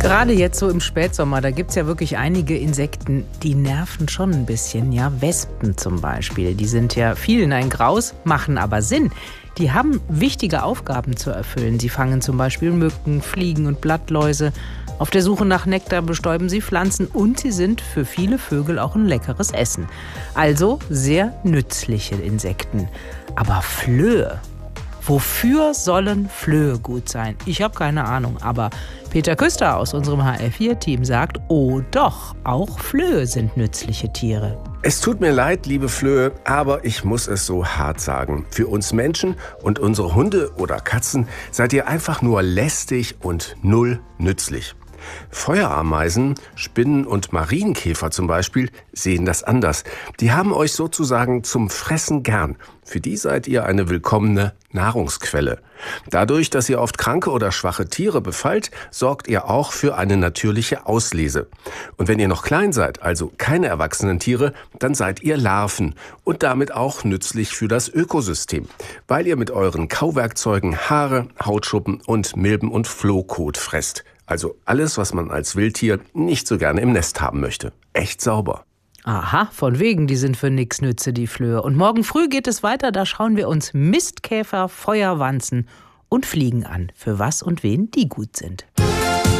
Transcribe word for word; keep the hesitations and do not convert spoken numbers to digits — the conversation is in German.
Gerade jetzt so im Spätsommer, da gibt es ja wirklich einige Insekten, die nerven schon ein bisschen. Ja, Wespen zum Beispiel, die sind ja vielen ein Graus, machen aber Sinn. Die haben wichtige Aufgaben zu erfüllen. Sie fangen zum Beispiel Mücken, Fliegen und Blattläuse. Auf der Suche nach Nektar bestäuben sie Pflanzen und sie sind für viele Vögel auch ein leckeres Essen. Also sehr nützliche Insekten. Aber Flöhe? Wofür sollen Flöhe gut sein? Ich habe keine Ahnung, aber Peter Küster aus unserem H R vier Team sagt, oh doch, auch Flöhe sind nützliche Tiere. Es tut mir leid, liebe Flöhe, aber ich muss es so hart sagen. Für uns Menschen und unsere Hunde oder Katzen seid ihr einfach nur lästig und null nützlich. Feuerameisen, Spinnen und Marienkäfer zum Beispiel sehen das anders. Die haben euch sozusagen zum Fressen gern. Für die seid ihr eine willkommene Nahrungsquelle. Dadurch, dass ihr oft kranke oder schwache Tiere befallt, sorgt ihr auch für eine natürliche Auslese. Und wenn ihr noch klein seid, also keine erwachsenen Tiere, dann seid ihr Larven und damit auch nützlich für das Ökosystem, weil ihr mit euren Kauwerkzeugen Haare, Hautschuppen und Milben- und Flohkot fresst. Also alles, was man als Wildtier nicht so gerne im Nest haben möchte. Echt sauber. Aha, von wegen, die sind für nix nütze, die Flöhe. Und morgen früh geht es weiter, da schauen wir uns Mistkäfer, Feuerwanzen und Fliegen an, für was und wen die gut sind.